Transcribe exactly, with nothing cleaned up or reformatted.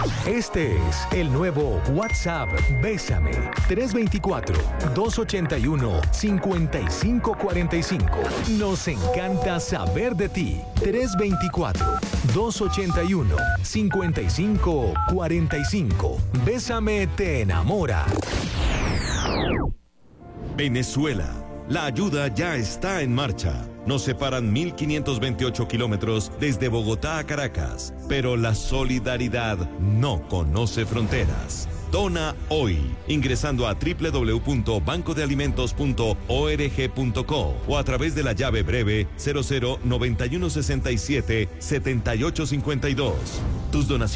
Este es el nuevo WhatsApp Bésame. tres dos cuatro, dos ocho uno, cinco cinco cuatro cinco. Nos encanta saber de ti. tres dos cuatro, dos ocho uno, cinco cinco cuatro cinco. Bésame te enamora. Venezuela. La ayuda ya está en marcha. Nos separan mil quinientos veintiocho kilómetros desde Bogotá a Caracas, pero la solidaridad no conoce fronteras. Dona hoy, ingresando a doble u doble u doble u punto banco de alimentos punto org punto co o a través de la llave breve cero cero noventa y uno sesenta y siete setenta y ocho cincuenta y dos. Tus donaciones